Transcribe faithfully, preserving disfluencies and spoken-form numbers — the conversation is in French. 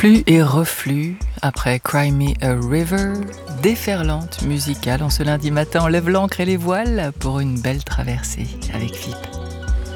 Flux et reflux, après Cry Me a River, déferlante musicale en ce lundi matin, on lève l'ancre et les voiles pour une belle traversée avec F I P.